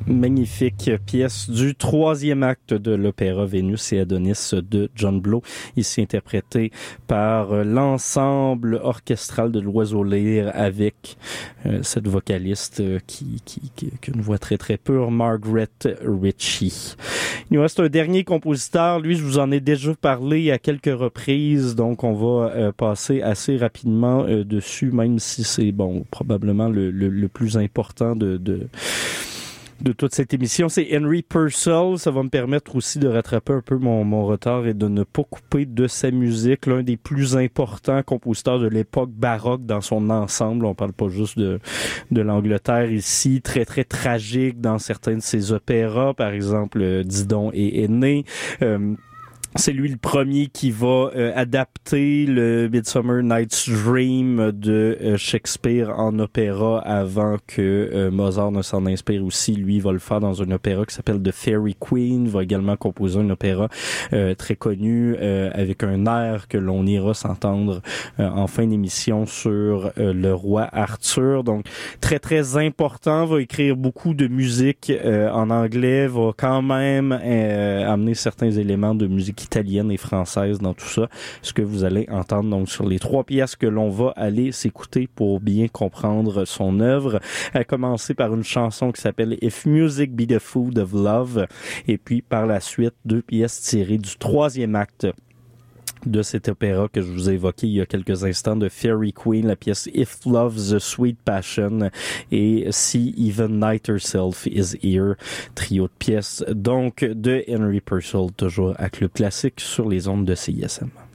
magnifique pièce du troisième acte de l'opéra Vénus et Adonis de John Blow, ici interprété par l'ensemble orchestral de l'Oiseau Lyre avec cette vocaliste qui a une voix très très pure, Margaret Ritchie. Il nous reste un dernier compositeur, lui je vous en ai déjà parlé à quelques reprises, donc on va passer assez rapidement dessus, même si c'est probablement le plus important de toute cette émission, c'est Henry Purcell. Ça va me permettre aussi de rattraper un peu mon retard et de ne pas couper de sa musique. L'un des plus importants compositeurs de l'époque baroque dans son ensemble. On parle pas juste de l'Angleterre ici. Très, très tragique dans certains de ses opéras. Par exemple, Didon et Aîné. C'est lui le premier qui va adapter le Midsummer Night's Dream de Shakespeare en opéra avant que Mozart ne s'en inspire aussi. Lui, il va le faire dans un opéra qui s'appelle The Fairy Queen. Il va également composer un opéra très connu avec un air que l'on ira s'entendre en fin d'émission sur le roi Arthur. Donc, très, très important. Va écrire beaucoup de musique en anglais. Va quand même amener certains éléments de musique italienne et française dans tout ça, ce que vous allez entendre donc sur les trois pièces que l'on va aller s'écouter pour bien comprendre son œuvre, à commencer par une chanson qui s'appelle If Music Be the Food of Love, et puis par la suite deux pièces tirées du troisième acte de cet opéra que je vous ai évoqué il y a quelques instants, de Fairy Queen, la pièce If Love's a Sweet Passion et See Even Night Herself Is Here, trio de pièces donc de Henry Purcell, toujours à Club Classique sur les ondes de CISM.